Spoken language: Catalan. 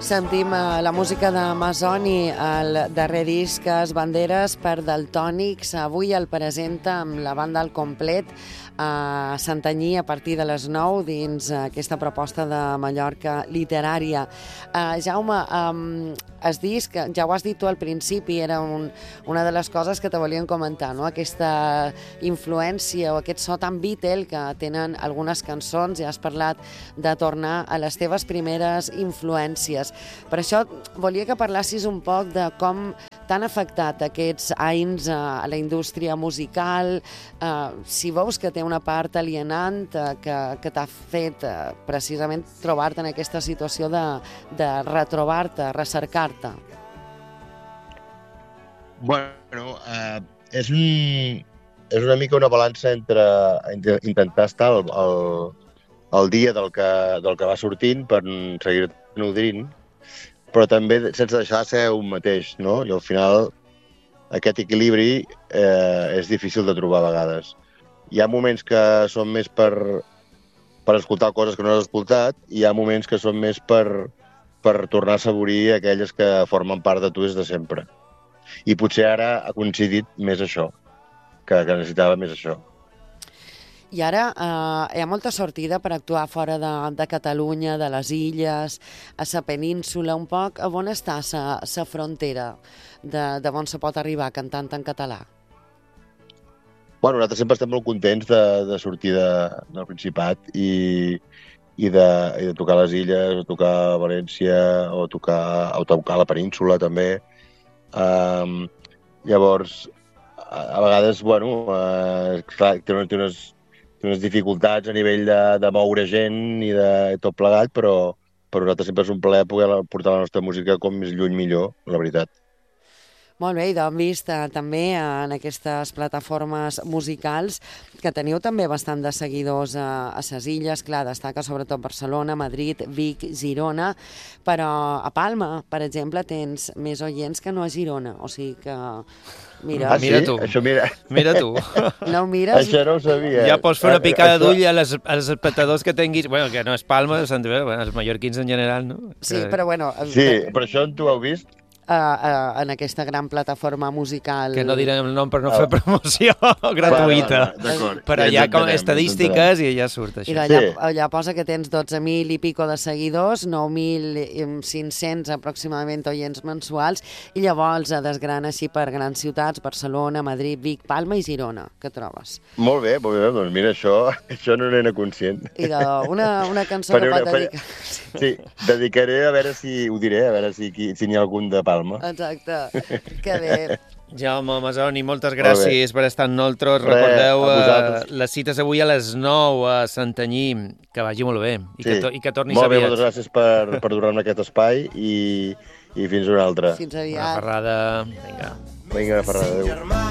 Sentim la música de Masoni, el darrer disc Es Banderes per Daltònics. Avui el presenta amb la banda al complet a Santanyí a partir de les 9 dins aquesta proposta de Mallorca literària. Jaume, el disc, ja ho has dit tu al principi, era una de les coses que te volíem comentar, no? Aquesta influència o aquest so tan Beatle que tenen algunes cançons. Ja has parlat de tornar a les teves primeres influències. Per això volia que parlassis un poc de com t'han afectat aquests anys a la indústria musical, si veus que té una part alienant que t'ha fet precisament trobar-te en aquesta situació de retrobar-te, recercar-te. Bueno, és una mica una balança entre intentar estar al dia del que va sortint per seguir nodrint, però també sense deixar de ser un mateix, no? I al final aquest equilibri és difícil de trobar a vegades. Hi ha moments que són més per escoltar coses que no has escoltat i hi ha moments que són més per tornar a assaborir aquelles que formen part de tu des de sempre. I potser ara ha coincidit més això, que necessitava més això. I ara hi ha molta sortida per actuar fora de Catalunya, de les illes, a la península, un poc. A on està la frontera de on se pot arribar cantant en català? Bueno, nosaltres sempre estem molt contents de sortir del Principat i de tocar a les illes, o tocar a València, o tocar a la península també. Llavors, a vegades, bueno, clar, té unes dificultats a nivell de moure gent i de tot plegat, però per nosaltres sempre és un plaer poder portar la nostra música com més lluny millor, la veritat. Molt bé, i d'on vist també en aquestes plataformes musicals que teniu també bastant de seguidors a les illes, clar, destaca sobretot Barcelona, Madrid, Vic, Girona, però a Palma, per exemple, tens més oients que no a Girona, o sigui que... Mira, sí? Mira tu. Això Mira tu. No ho mires? Això no ho sabia. Ja pots fer una picada d'ull als espectadors que tinguis... Bueno, que no és Palma, els mallorquins en general, no? Sí, però bueno... Sí, però això tu ho heu vist? En aquesta gran plataforma musical... Que no direm el nom per no fer promoció gratuïta. D'acord. Però hi ha com estadístiques i ja surt això. I allà posa que tens 12.000 i pico de seguidors, 9.500 aproximadament oients mensuals, i llavors desgrana així per grans ciutats, Barcelona, Madrid, Vic, Palma i Girona. Què trobes? Molt bé, doncs mira, això no n'era conscient. I una cançó que pot dedicar... Sí, dedicaré a veure si ho diré, a veure si n'hi ha algun de Palma. Exacte, que bé. Jaume Masoni, moltes gràcies per estar amb nosaltres. Recordeu les cites avui a les 9 a Santanyí. Que vagi molt bé i que tornis molt aviat. Molt bé, moltes gràcies per donar-me aquest espai i fins una altra. Fins aviat. Una ferrada. Vinga, una ferrada. Adéu.